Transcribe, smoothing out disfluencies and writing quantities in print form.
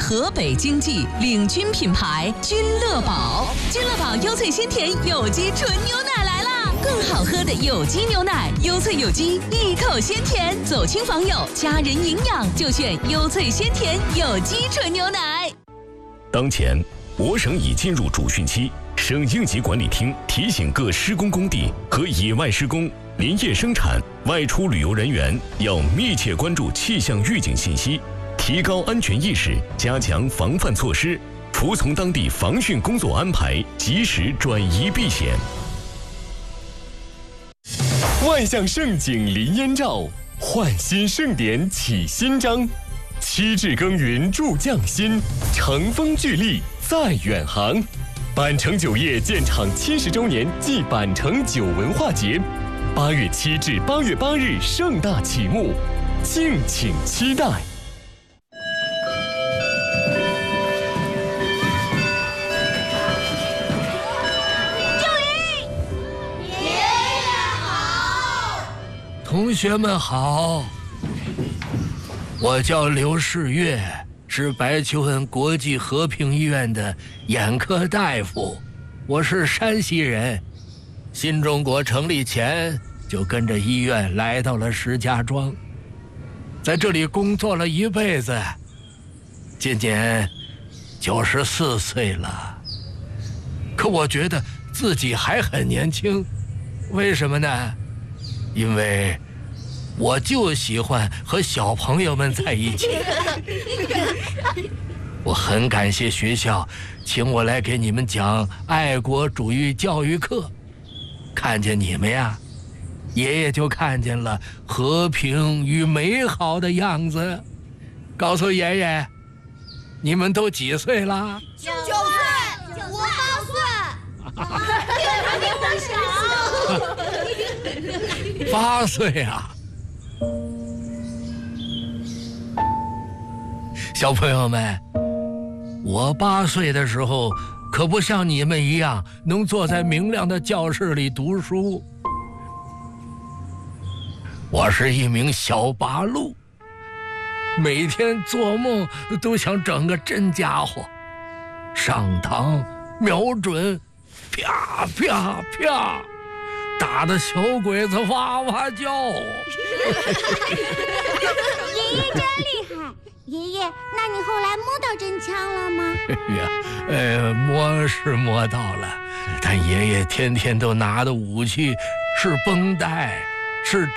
河北经济领军品牌君乐宝。君乐宝优萃鲜甜有机纯牛奶来啦！更好喝的有机牛奶，优萃有机，一口鲜甜。走亲访友，家人营养就选优萃鲜甜有机纯牛奶。 当前，我省已进入主汛期，省应急管理厅提醒各施工工地和野外施工、林业生产、外出旅游人员要密切关注气象预警信息，提高安全意识，加强防范措施，服从当地防汛工作安排，及时转移避险。 万象盛景临燕赵，焕新盛典启新章。七至耕耘助匠心，乘风聚力在远航。板城酒业建厂70周年暨板城酒文化节，8月7至8月8日盛大启幕，敬请期待。 同学们好，我叫刘世月，是白求恩国际和平医院的眼科大夫。我是山西人，新中国成立前就跟着医院来到了石家庄，在这里工作了一辈子，今年94岁了。可我觉得自己还很年轻，为什么呢？因为我就喜欢和小朋友们在一起。我很感谢学校请我来给你们讲爱国主义教育课，看见你们呀，爷爷就看见了和平与美好的样子。告诉爷爷，你们都几岁了 ？9岁，我8岁。比我小。 8岁啊！小朋友们，我8岁的时候可不像你们一样能坐在明亮的教室里读书。我是一名小八路，每天做梦都想整个真家伙，上膛瞄准，啪啪啪，打得小鬼子哇哇叫。 爷爷真厉害！爷爷，那你后来摸到真枪了吗？ 摸是摸到了，但爷爷天天都拿的武器是绷带，是